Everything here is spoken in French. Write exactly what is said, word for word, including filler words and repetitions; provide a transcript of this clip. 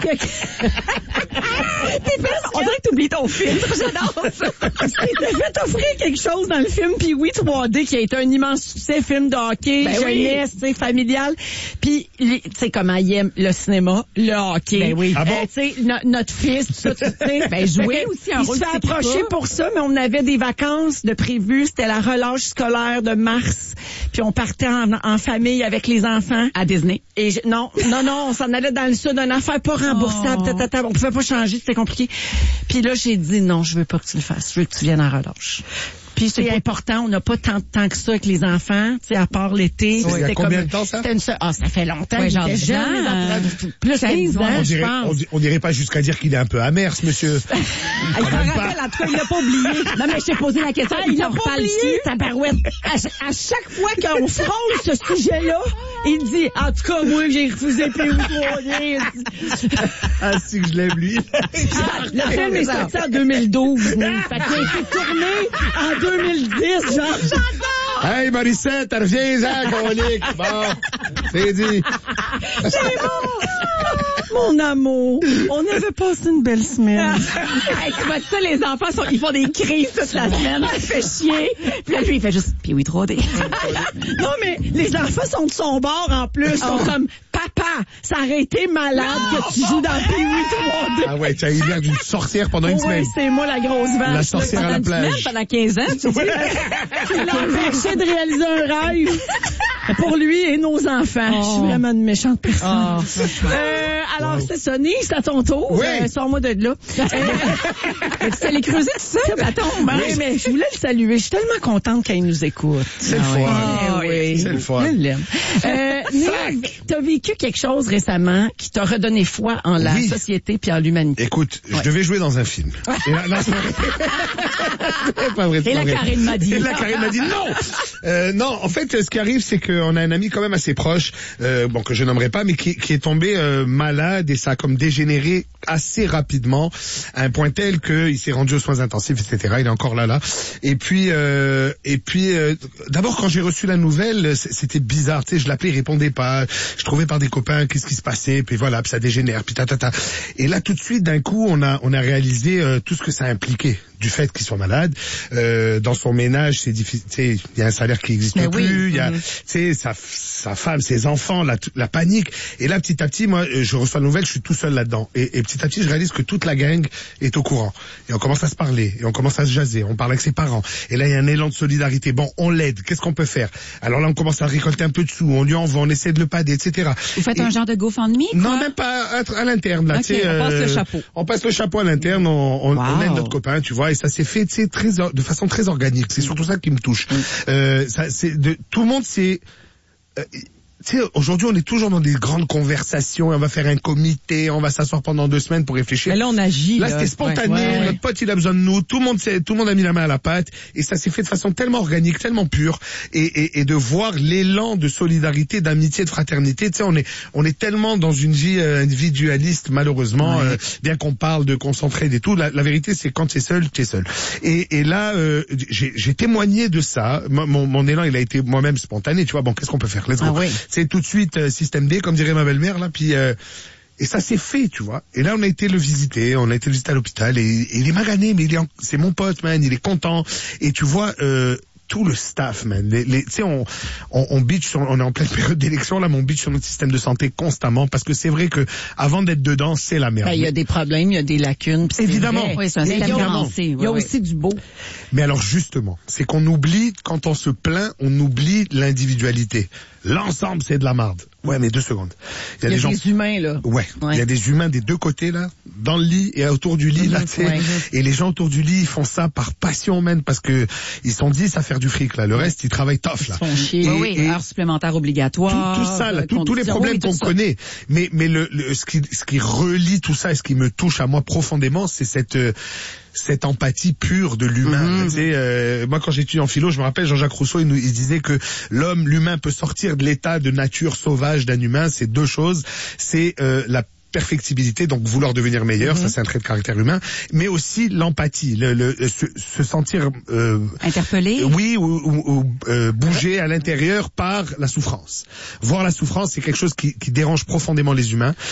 On dirait que t'oublies ton film. J'adore ça. Il t'a fait offrir quelque chose dans le film Pee-wee trois D qui a été un immense succès, film de hockey, ben jeunesse, oui. familial. Puis, tu sais comment il aime le cinéma, le hockey. Ben oui. Ah bon? euh, tu sais, no, notre fils, tout ça, tu sais. Ben jouer aussi un rôle. Il se fait approcher pour ça, mais on avait des vacances de prévues. C'était la relâche scolaire de mars. Puis on partait en, en famille avec les enfants. À Disney. Et je, non, non, non, on s'en allait dans le sud, une affaire pas remboursable. Oh. Tata, on pouvait pas changer, c'était compliqué. Puis là, j'ai dit non, je veux pas que tu le fasses. Je veux que tu viennes en relâche. Puis c'est pas... important, on n'a pas tant de temps que ça avec les enfants, tu sais, à part l'été. Oui. Il y a combien comme... de temps, ça? Une... Ah, ça fait longtemps. Ouais, genre jeune, euh... plus quinze ans, on dirait, je pense. On dirait pas jusqu'à dire qu'il est un peu amer, ce monsieur. Il s'en rappelle, en tout cas, il l'a pas oublié. Non, mais je t'ai posé la question. Ah, il l'a pas oublié, ta barouette. À, à chaque fois qu'on frôle ce sujet-là, il dit, en tout cas, moi, j'ai refusé Pee-wee trois D. Ah, si que je l'aime, lui. Ah, le film est sorti en deux mille douze. Fait qu'il a été tourné en deux mille dix. Genre, j'adore! Hey, Morissette, reviens-en, colique. Bon, c'est dit. C'est bon! Mon amour, on avait passé une belle semaine. Hey, tu vois ça, les enfants, sont, ils font des crises toute la semaine. Ça fait chier. Puis là, lui, il fait juste Pee-wee trois D. Non, mais les enfants sont de son bord, en plus. Ils sont oh. comme, papa, ça aurait été malade non! que tu joues dans Pee-wee trois D. Ah ouais, tu as eu l'air d'une sorcière pendant une oui, semaine. Oui, c'est moi la grosse vache. La sorcière là, à la plage. Semaine, pendant quinze ans, tu oui. Il a empêché de réaliser un rêve pour lui et nos enfants. Oh. Je suis vraiment une méchante personne. Oh. Euh, alors, wow. c'est ça. Nice, c'est à ton tour. Oui. Euh, sors-moi de là. Euh, tu t'es allé creuser tout ça, ça tombe. Oui, oui, mais je voulais le saluer. Je suis tellement contente qu'il nous écoute. C'est le fun. Ah, oui. C'est le fun. Je l'aime. Euh, tu as vécu quelque chose récemment qui t'a redonné foi en la oui. société puis en l'humanité. Écoute, ouais. je devais jouer dans un film. Et là, là, c'est pas vrai. Et la Karine m'a dit. Et la Karine m'a dit non. Euh, non, en fait, ce qui arrive, c'est qu'on a un ami quand même assez proche, euh, bon que je nommerai pas, mais qui, qui est tombé euh, malade et ça a comme dégénéré assez rapidement, à un point tel qu'il s'est rendu aux soins intensifs, et cetera. Il est encore là, là. Et puis, euh, et puis, euh, d'abord quand j'ai reçu la nouvelle, c'était bizarre. Tu sais, je l'appelais, il répondait pas. Je trouvais par des copains qu'est-ce qui se passait, puis voilà, puis ça dégénère, puis ta ta ta. Et là, tout de suite, d'un coup, on a, on a réalisé euh, tout ce que ça impliquait. Du fait qu'il soit malade, euh, dans son ménage, c'est difficile. Tu sais, il y a un salaire qui n'existe plus. Il oui. y a, mm-hmm. tu sais, sa, sa femme, ses enfants, la, la panique. Et là, petit à petit, moi, je reçois la nouvelle, je suis tout seul là-dedans. Et, et petit à petit, je réalise que toute la gang est au courant. Et on commence à se parler, et on commence à se jaser. On parle avec ses parents. Et là, il y a un élan de solidarité. Bon, on l'aide. Qu'est-ce qu'on peut faire? Alors là, on commence à récolter un peu de sous. On lui envoie, on essaie de le pader, et cetera. Vous faites et, un genre de GoFundMe? Non, même pas à, à l'interne. Là, okay, tu sais, on passe euh, le chapeau. On passe le chapeau à l'interne. On, on, wow. on aide notre copain, tu vois. Et ça s'est fait, tu sais, très, de façon très organique. C'est surtout ça qui me touche. Mm. Euh, ça, c'est de, tout le monde, c'est, euh, tu sais, aujourd'hui, on est toujours dans des grandes conversations. On va faire un comité, on va s'asseoir pendant deux semaines pour réfléchir. Mais là, on agit. Là, là. c'était spontané. Ouais, ouais. Notre pote, il a besoin de nous. Tout le monde, sait, tout le monde a mis la main à la pâte. Et ça s'est fait de façon tellement organique, tellement pure. Et, et, et de voir l'élan de solidarité, d'amitié, de fraternité. Tu sais, on est, on est tellement dans une vie euh, individualiste, malheureusement. Ouais. Euh, bien qu'on parle de concentré et tout, la, la vérité, c'est quand tu es seul, tu es seul. Et, et là, euh, j'ai, j'ai témoigné de ça. Mon, mon, mon élan, il a été moi-même spontané. Tu vois, bon, qu'est-ce qu'on peut faire? Let's go. Ah, oui. C'est tout de suite. Euh, Système D, comme dirait ma belle-mère, là, puis euh, et ça s'est fait, tu vois. Et là, on a été le visiter, on a été le visiter à l'hôpital, et, et il est magané, mais il est, en, c'est mon pote, man, il est content. Et tu vois, euh, tout le staff, man. Les, les, tu sais, on, on, on bitch sur, on est en pleine période d'élection, là, mais on bitch sur notre système de santé constamment, parce que c'est vrai que avant d'être dedans, c'est la merde. Ben, il y a des problèmes, il y a des lacunes. Évidemment. Oui, c'est un système avancé. Il y a oui, aussi oui. du beau. Mais alors, justement, c'est qu'on oublie, quand on se plaint, on oublie l'individualité. L'ensemble, c'est de la marde. Ouais, mais deux secondes. Il y a, il y a des, gens... des humains, là. Ouais. ouais. Il y a des humains des deux côtés, là. Dans le lit et autour du lit, mmh, là, tu sais. Ouais. Et les gens autour du lit, ils font ça par passion, même, parce que ils sont dit, ça faire du fric, là. Le reste, ils travaillent tough, là. Ils font chier. Et, oui, oui, heures supplémentaires obligatoires. Tout, tout ça, là. Tout, tous les problèmes oui, qu'on ça. connaît. Mais, mais le, le, ce qui, ce qui relie tout ça et ce qui me touche à moi profondément, c'est cette, euh, cette empathie pure de l'humain. Mmh. Tu sais, euh, moi quand j'étudiais en philo, je me rappelle Jean-Jacques Rousseau, il, nous, il disait que l'homme, l'humain peut sortir de l'état de nature sauvage d'un humain. C'est deux choses. C'est euh, la perfectibilité, donc vouloir devenir meilleur, mmh. ça c'est un trait de caractère humain, mais aussi l'empathie, le, le, se, se sentir euh, interpellé, oui, ou, ou, ou euh, bouger à l'intérieur par la souffrance. Voir la souffrance, c'est quelque chose qui, qui dérange profondément les humains.